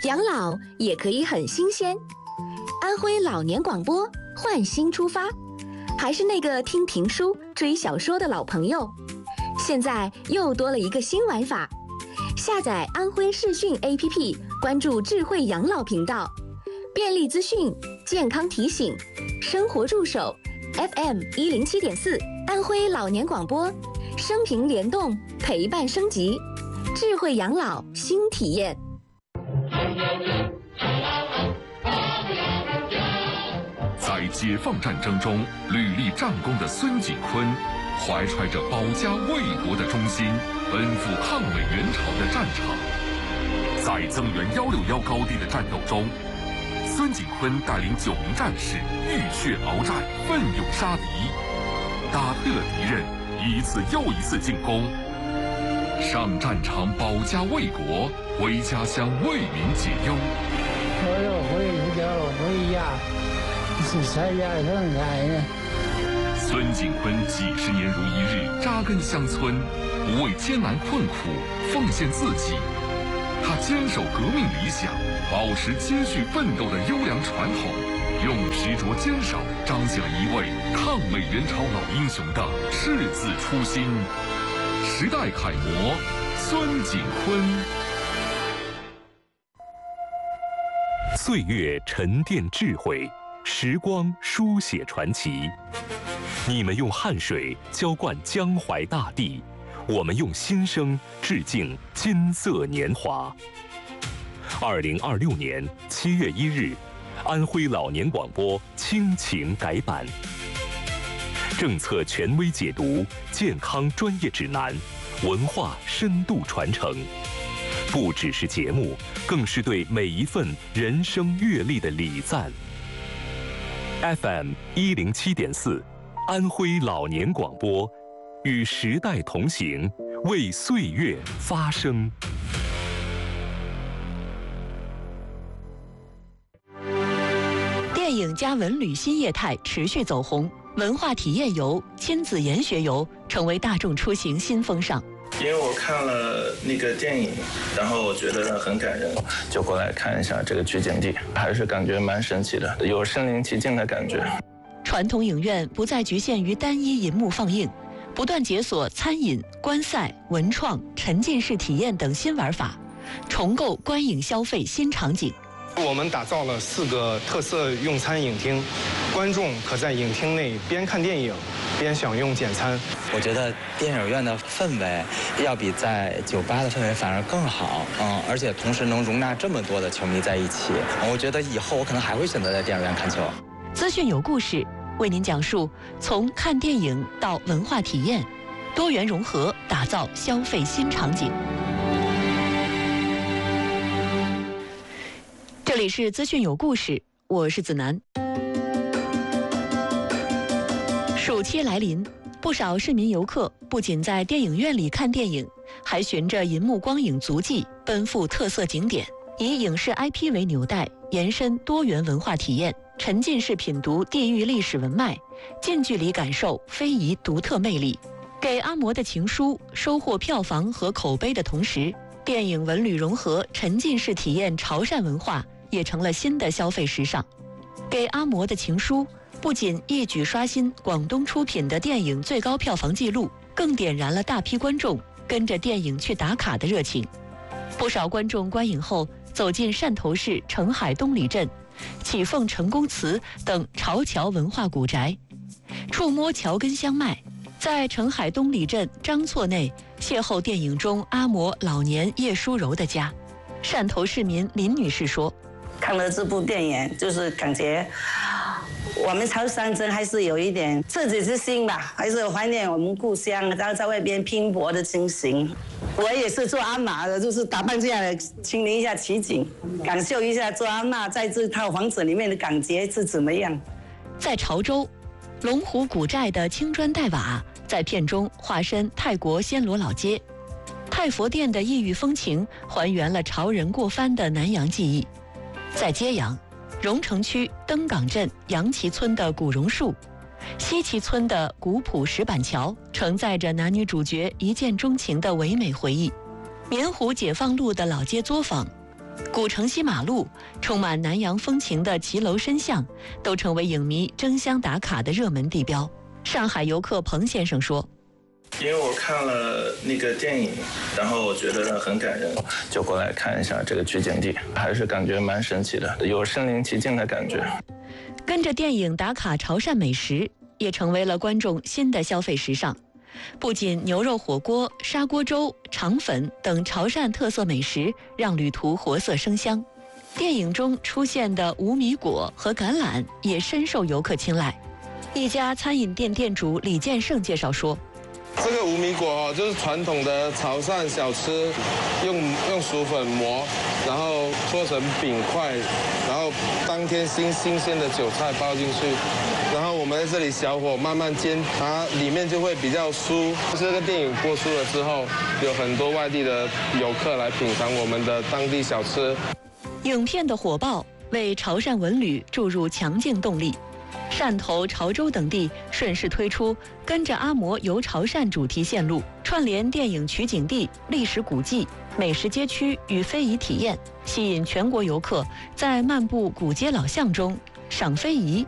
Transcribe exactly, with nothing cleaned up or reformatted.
养老也可以很新鲜。安徽老年广播换新出发，还是那个听评书、追小说的老朋友，现在又多了一个新玩法。下载安徽视讯 A P P， 关注智慧养老频道，便利资讯、健康提醒、生活助手 F M 一零七点四，安徽老年广播，生平联动，陪伴升级，智慧养老新体验。 在解放战争中屡立战功的孙景坤，怀揣着保家卫国的忠心，奔赴抗美援朝的战场。在增援一六一高地的战斗中，孙景坤带领九名战士浴血鏖战，奋勇杀敌，打退了敌人一次又一次进攻。上战场保家卫国，为家乡为民解忧。 我要回家，回家是参加生产的。 孙景坤几十年如一日扎根乡村，不畏艰难困苦，奉献自己。他坚守革命理想，保持接续奋斗的优良传统，用执着坚守彰显了一位抗美援朝老英雄的赤子初心。时代楷模孙景坤。 岁月沉淀智慧，时光书写传奇。你们用汗水浇灌江淮大地，我们用心声致敬金色年华。二零二六年七月一日，安徽老年广播亲情改版，政策权威解读，健康专业指南，文化深度传承。不只是节目，更是对每一份人生阅历的礼赞。F M 一零七点四，安徽老年广播，与时代同行，为岁月发声。 电影加文旅新业态持续走红，文化体验游、亲子研学游成为大众出行新风尚。 因为我看了那个电影，然后我觉得很感人，就过来看一下这个取景地，还是感觉蛮神奇的，有身临其境的感觉。 传统影院不再局限于单一银幕放映，不断解锁餐饮、观赛、文创、沉浸式体验等新玩法，重构观影消费新场景。 我们打造了四个特色用餐影厅，观众可在影厅内边看电影边享用简餐。 我觉得电影院的氛围要比在酒吧的氛围反而更好，嗯，而且同时能容纳这么多的球迷在一起，我觉得以后我可能还会选择在电影院看球。 资讯有故事，为您讲述从看电影到文化体验，多元融合，打造消费新场景。这里是资讯有故事，我是子楠。暑期来临，不少市民游客不仅在电影院里看电影，还循着银幕光影足迹奔赴特色景点，以影视 I P 为纽带，延伸多元文化体验，沉浸式品读地域历史文脉，近距离感受非遗独特魅力。给阿嬷的情书收获票房和口碑的同时，电影文旅融合，沉浸式体验潮汕文化也成了新的消费时尚。给阿嬷的情书不仅一举刷新广东出品的电影最高票房纪录，更点燃了大批观众跟着电影去打卡的热情。不少观众观影后走进汕头市澄海东里镇、启凤成功祠等潮侨文化古宅，触摸侨根香脉，在澄海东里镇张厝内邂逅电影中阿嬷老年叶淑柔的家。汕头市民林女士说， 看了这部电影，就是感觉我们潮汕真还是有一点赤子之心吧，还是怀念我们故乡，然后在外边拼搏的情形。我也是做阿嬷的，就是打扮这样的，亲临一下奇景，感受一下做阿嬷在这套房子里面的感觉是怎么样。 在潮州，龙湖古寨的青砖黛瓦在片中化身泰国暹罗老街，太佛殿的异域风情还原了潮人过番的南洋记忆。在揭阳，荣城区登港镇杨岐村的古榕树，西岐村的古朴石板桥，承载着男女主角一见钟情的唯美回忆。棉湖解放路的老街作坊， 古城西马路、充满南洋风情的骑楼深巷，都成为影迷争相打卡的热门地标。上海游客彭先生说：“ 因为我看了那个电影，然后我觉得很感人，就过来看一下这个取景地，还是感觉蛮神奇的，有身临其境的感觉。” 跟着电影打卡潮汕美食，也成为了观众新的消费时尚。不仅牛肉火锅、砂锅粥、肠粉等潮汕特色美食让旅途活色生香，电影中出现的无米果和橄榄也深受游客青睐。一家餐饮店店主李建胜介绍说：“ 这个无米果哦，就是传统的潮汕小吃，用用薯粉磨，然后做成饼块，然后当天新新鲜的韭菜包进去，然后我们在这里小火慢慢煎，它里面就会比较酥。这个电影播出了之后，有很多外地的游客来品尝我们的当地小吃。” 影片的火爆为潮汕文旅注入强劲动力。汕头、潮州等地顺势推出“跟着阿嬷游潮汕”主题线路，串联电影取景地、历史古迹、美食街区与非遗体验，吸引全国游客在漫步古街老巷中赏非遗、